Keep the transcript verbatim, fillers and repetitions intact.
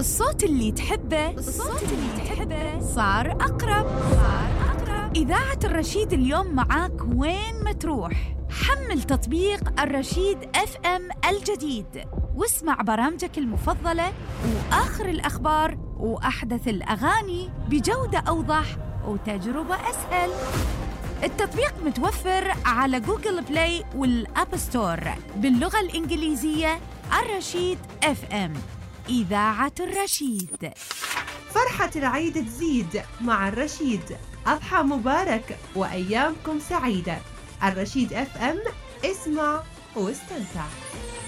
الصوت اللي تحبه الصوت اللي تحبه صار أقرب صار أقرب إذاعة الرشيد اليوم معاك وين ما تروح. حمل تطبيق الرشيد اف ام الجديد واسمع برامجك المفضلة وآخر الأخبار وأحدث الأغاني بجودة أوضح وتجربة أسهل. التطبيق متوفر على جوجل بلاي والأب ستور باللغة الإنجليزية. الرشيد اف ام، إذاعة الرشيد. فرحة العيد تزيد مع الرشيد. أضحى مبارك وأيامكم سعيدة. الرشيد اف ام، اسمع واستمتع.